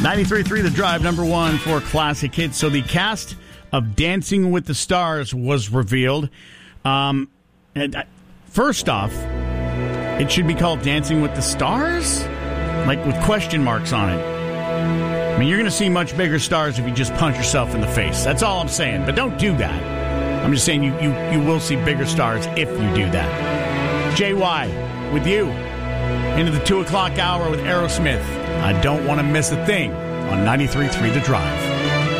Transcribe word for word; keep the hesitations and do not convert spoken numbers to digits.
ninety-three point three The Drive, number one for classic hits. So the cast of Dancing with the Stars was revealed. Um, and first off, it should be called Dancing with the Stars? Like with question marks on it. I mean, you're going to see much bigger stars if you just punch yourself in the face. That's all I'm saying. But don't do that. I'm just saying you, you, you will see bigger stars if you do that. J Y, with you, into the two o'clock hour with Aerosmith. I don't want to miss a thing on ninety-three point three The Drive.